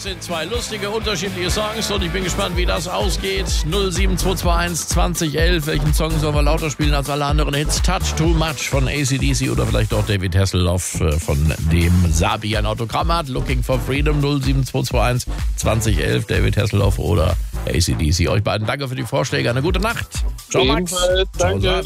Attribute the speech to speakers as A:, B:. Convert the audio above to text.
A: Das sind zwei lustige, unterschiedliche Songs und ich bin gespannt, wie das ausgeht. 07221 2011. Welchen Song sollen wir lauter spielen als alle anderen Hits? Touch Too Much von AC/DC oder vielleicht auch David Hasselhoff, von dem Sabi ein Autogramm hat. Looking for Freedom 07221 2011. David Hasselhoff oder AC/DC. Euch beiden danke für die Vorschläge. Eine gute Nacht. Ciao, Max.
B: Ebenfalls, danke.
A: Ciao,